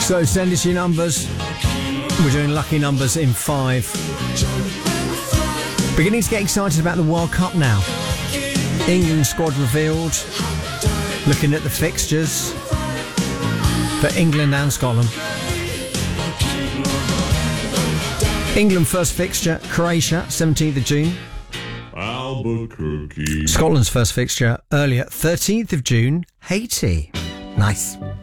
So send us your numbers. We're doing lucky numbers in 5. Beginning to get excited about the World Cup now. England squad revealed. Looking at the fixtures for England and Scotland. England first fixture, Croatia, 17th of June. Albuquerque. Scotland's first fixture earlier, 13th of June, Haiti. Nice.